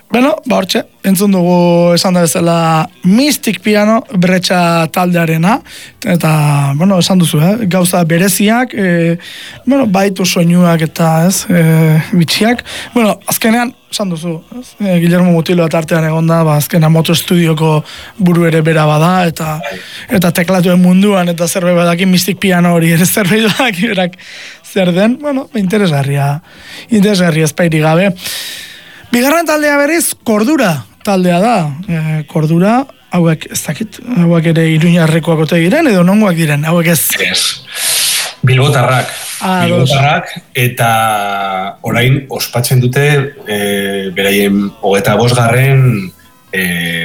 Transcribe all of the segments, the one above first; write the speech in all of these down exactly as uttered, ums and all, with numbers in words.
Beno, ba hortxe, entzun dugu esan da bezala Mystic Piano Bretxa taldearena, eta, bueno, esan duzu, eh? Gauza bereziak, e, bueno, baitu soinuak eta, ez, e, bitxiak. Bueno, azkenean, esan duzu, ez? E, Guillermo Mutilo eta artean egonda, ba, azkenean Moto Studioko buru ere bera bada, eta eta teklatuen munduan, eta zerbait badakin Mystic Piano hori ere zerbait badakin berak zer den, bueno, interesgarria, interesgarria ezpairi gabe. Bigarren taldea berriz, Kordura taldea da. E, Kordura, hauek, ez dakit, hauek ere Iruñarrekoak ote diren, edo nongoak diren, hauek ez? Ez. Bilbotarrak. Ah, Bilbotarrak, eta orain ospatzen dute, e, beraien hogeita bosgarren e,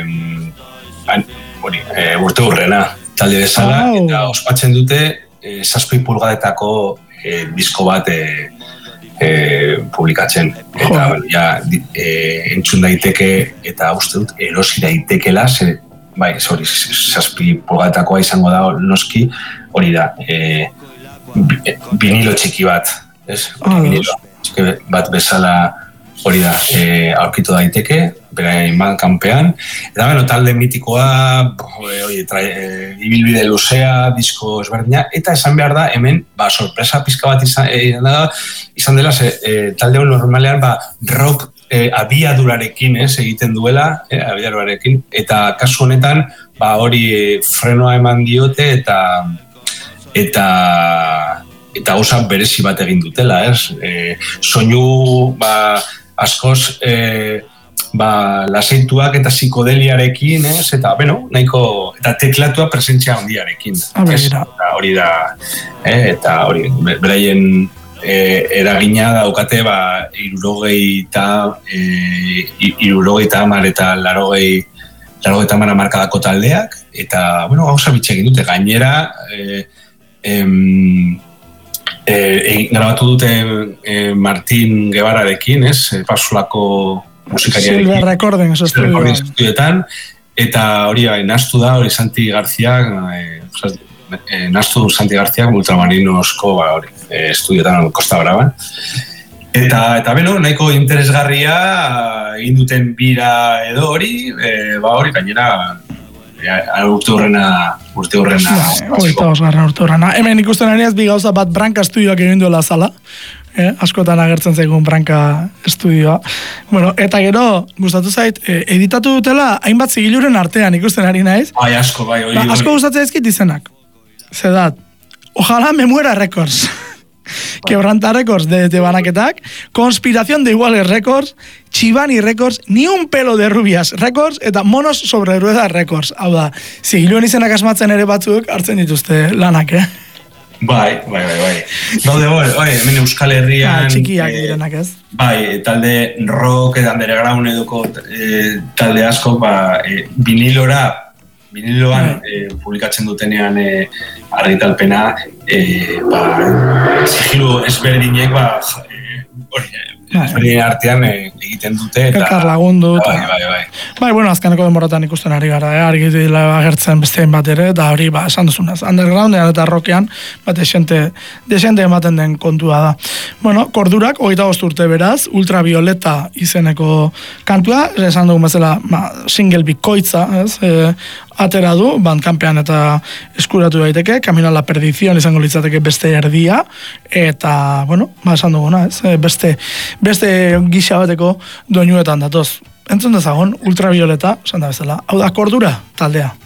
hori, e, urte hurrena, talde bezala, oh. Eta ospatzen dute e, zazpi pulgadetako e, disko bat e, E, publikatzen eta oh. ja, e, entzun daiteke eta uste dut erosi daitekela ze, bai, sorry, zazpi pulgatakoa izango da noski hori da e, vinilo txiki bat ez? Oh, vinilo txiki bat bezala hori da e, aurkitu daiteke beraien kanpean eta bueno, talde mitikoa e, e, ibilbide luzea disko ezberdina eta esan behar da hemen ba, sorpresa pizka bat izan, e, da, izan dela ze, e, talde hon normalean ba, rock e, abiadurarekin ez, egiten duela e, abiadurarekin eta kasu honetan ba, hori e, frenoa eman diote eta eta eta gauza berezi bat egin dutela ez? E, soinu ba, askoz e, ba, laseituak eta psikodeliarekin, ez? Eta, bueno, nahiko, eta teklatua presentzia handiarekin. Hori da, eh? Eta hori, beraien e, eragina daukate, ba, irurogei eta e, irurogei eta amar eta larogei larogei eta amara markadako taldeak, eta, bueno, gauza bitxe egin dute, gainera, e, em, E, grabatu dute e, Martin Guevararekin, ez? E, Pasulako musikariarekin. Silver Recording, eso estudioetan. Eta hori, nastu da, hori Santi García, e, e, nastu du Santi García, Ultramarinosko, ba, hori, e, estudioetan Costa Braban. Eta, eta beno, nahiko interesgarria egin duten bira edo hori, e, ba hori, gainera, urte horrena urte horrena oita osgarra urte horrena hemen ikusten ari ez bi gauza bat Branka estudioak egin duela zala eh, askotan agertzen zaigun Branka estudioa bueno, eta gero gustatu zait eh, editatu dutela hainbat zigiluren artean ikusten ari naiz bai asko bai ba, asko gustatzen ezkit izenak zedat Ojalá me muera Records Quebranta Records de, de banaketak, Conspiración de Iguales Records, Chivani Records, Ni un pelo de rubias Records, eta Monos sobre ruedas Records. Hau da, zigiluen izenak asmatzen ere batzuk hartzen dituzte lanak, eh? Bai, bai, bai, bai. Daude, bai, bai, hemen Euskal Herrian... Ah, txikiak eh, direnak ez? Bai, talde rock eta underground eduko eh, talde asko, ba, eh, vinilora, viniloan eh, publikatzen dutenean eh, argitalpena, eh, ba, zigilu ezberdinek, ba, eh, ezberdinen artean eh, egiten dute. Eta, Elkar lagundu. Bai, bai, bai. Bai, bueno, azkeneko denboratan ikusten ari gara, eh? Argi dira agertzen besteen bat ere, eta hori, ba, esan duzunaz, undergroundean eta rockean, bat desente, desente ematen den kontua da. Bueno, Kordurak, hogeita bost urte beraz, Ultravioleta izeneko kantua, esan dugun bezala, ba, single bikoitza, ez, e, atera du, bandkampean eta eskuratu daiteke, Camino a la Perdición izango litzateke beste erdia, eta, bueno, ba, esan duguna, ez, beste, beste gisa bateko doinuetan datoz. Entzun dezagon, Ultravioleta, esan da bezala, hau da Kordura taldea.